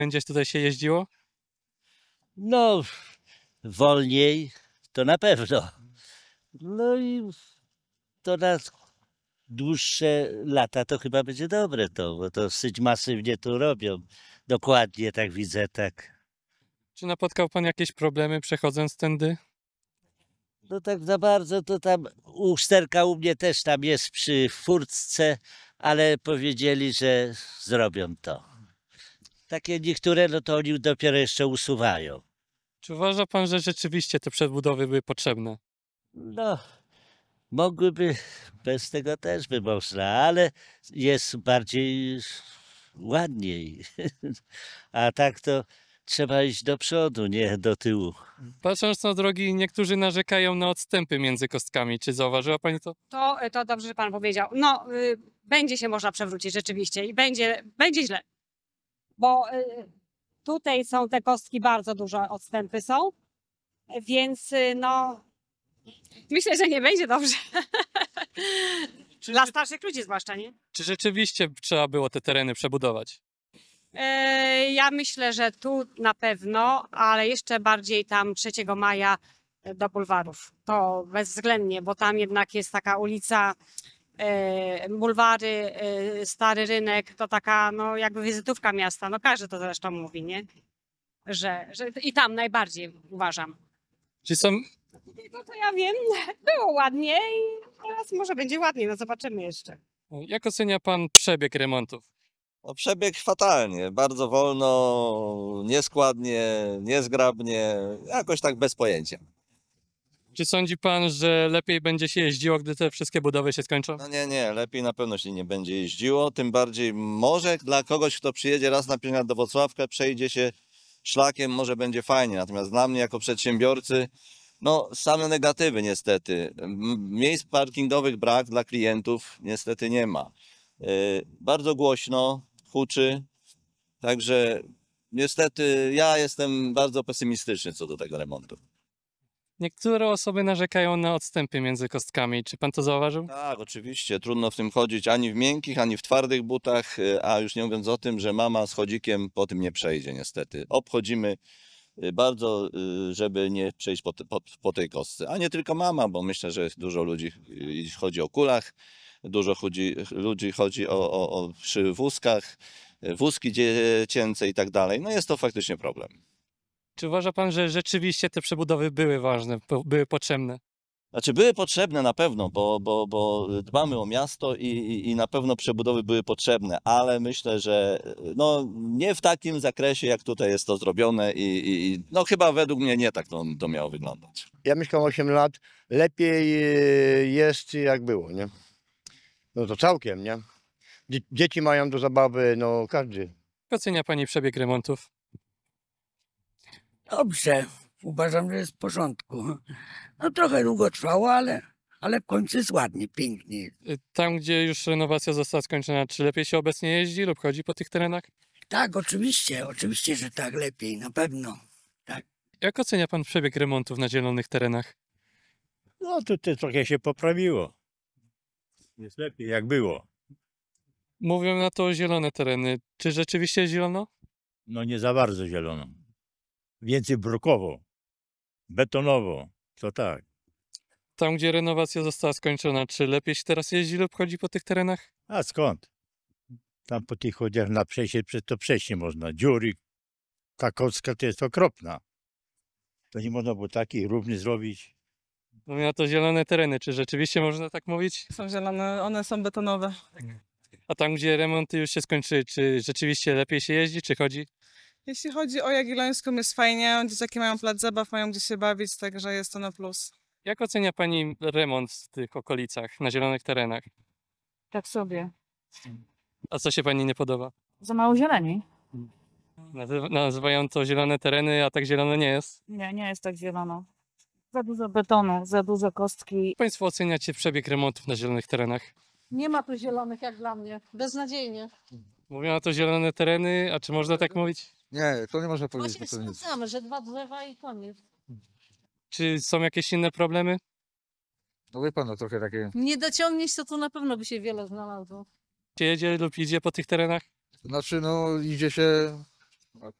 Będzie tutaj się jeździło? No, wolniej to na pewno. No i to na dłuższe lata to chyba będzie dobre to, bo to dosyć masywnie to robią. Dokładnie tak widzę, tak. Czy napotkał pan jakieś problemy przechodząc tędy? No tak za bardzo to tam usterka u mnie też tam jest przy furtce, ale powiedzieli, że zrobią to. Takie niektóre, no to oni dopiero jeszcze usuwają. Czy uważa pan, że rzeczywiście te przebudowy były potrzebne? No, mogłyby, bez tego też by można, ale jest bardziej ładniej. A tak to trzeba iść do przodu, nie do tyłu. Patrząc na drogi, niektórzy narzekają na odstępy między kostkami. Czy zauważyła pani to? To dobrze, że pan powiedział. No, będzie się można przewrócić rzeczywiście i będzie źle. Bo tutaj są te kostki, bardzo duże odstępy są, więc no, myślę, że nie będzie dobrze. Dla starszych ludzi zwłaszcza, nie? Czy rzeczywiście trzeba było te tereny przebudować? Ja myślę, że tu na pewno, ale jeszcze bardziej tam 3 maja do bulwarów. To bezwzględnie, bo tam jednak jest taka ulica, bulwary, Stary Rynek, to taka no jakby wizytówka miasta. No każdy to zresztą mówi, nie? Że i tam najbardziej uważam. Czy są, No to ja wiem, było ładnie i teraz może będzie ładniej, no zobaczymy jeszcze. jak ocenia pan przebieg remontów? No, przebieg fatalnie, bardzo wolno, nieskładnie, niezgrabnie, jakoś tak bez pojęcia. Czy sądzi pan, że lepiej będzie się jeździło, gdy te wszystkie budowy się skończą? No nie, lepiej na pewno się nie będzie jeździło, tym bardziej może dla kogoś, kto przyjedzie raz na przykład do Włocławka, przejdzie się szlakiem, może będzie fajnie, natomiast dla mnie jako przedsiębiorcy, no same negatywy niestety. Miejsc parkingowych brak dla klientów niestety nie ma. Bardzo głośno, huczy, także niestety ja jestem bardzo pesymistyczny co do tego remontu. Niektóre osoby narzekają na odstępy między kostkami. Czy pan to zauważył? Tak, oczywiście, trudno w tym chodzić ani w miękkich, ani w twardych butach, a już nie mówiąc o tym, że mama z chodzikiem po tym nie przejdzie niestety. Obchodzimy bardzo, żeby nie przejść po tej kostce. A nie tylko mama, bo myślę, że dużo ludzi chodzi o kulach, dużo ludzi chodzi przy wózkach, wózki dziecięce i tak dalej. No jest to faktycznie problem. Czy uważa pan, że rzeczywiście te przebudowy były ważne, były potrzebne? Znaczy były potrzebne na pewno, bo dbamy o miasto i na pewno przebudowy były potrzebne, ale myślę, że no, nie w takim zakresie, jak tutaj jest to zrobione i no chyba według mnie nie tak to miało wyglądać. Ja mieszkam 8 lat, lepiej jest jak było, nie? No to całkiem, nie? Dzieci mają do zabawy, no każdy. Jak ocenia pani przebieg remontów? Dobrze, uważam, że jest w porządku. No trochę długo trwało, ale w końcu jest ładnie, pięknie. Tam, gdzie już renowacja została skończona, czy lepiej się obecnie jeździ lub chodzi po tych terenach? Tak, oczywiście, że tak lepiej, na pewno. Jak ocenia pan przebieg remontów na zielonych terenach? No tutaj trochę się poprawiło. Jest lepiej jak było. Mówią na to zielone tereny. Czy rzeczywiście jest zielono? No nie za bardzo zielono. Więcej brukowo, betonowo, to tak. Tam, gdzie renowacja została skończona, czy lepiej się teraz jeździ lub chodzi po tych terenach? A skąd? Tam po tych chodziach na przejście, przez to przejść nie można. Dziury, ta kocka to jest okropna. To nie można było taki równy zrobić. Mówią na to zielone tereny. Czy rzeczywiście można tak mówić? Są zielone, one są betonowe. A tam, gdzie remonty już się skończyły, czy rzeczywiście lepiej się jeździ, czy chodzi? Jeśli chodzi o Jagiellońską, jest fajnie, dzieciaki mają plac zabaw, mają gdzie się bawić, także jest to na plus. Jak ocenia pani remont w tych okolicach, na zielonych terenach? Tak sobie. A co się pani nie podoba? Za mało zieleni. Nazywają to zielone tereny, a tak zielono nie jest. Nie jest tak zielono. Za dużo betonu, za dużo kostki. Jak państwo oceniacie przebieg remontów na zielonych terenach? Nie ma tu zielonych jak dla mnie. Beznadziejnie. Mówią na to zielone tereny, a czy można tak mówić? Nie, to nie można powiedzieć. Właśnie Na to nic. sądzamy, że 2 drzewa i koniec. Czy są jakieś inne problemy? No wie pan, no trochę takie. Nie dociągniesz, to tu na pewno by się wiele znalazło. Czy jedzie lub idzie po tych terenach? Znaczy, no idzie się No,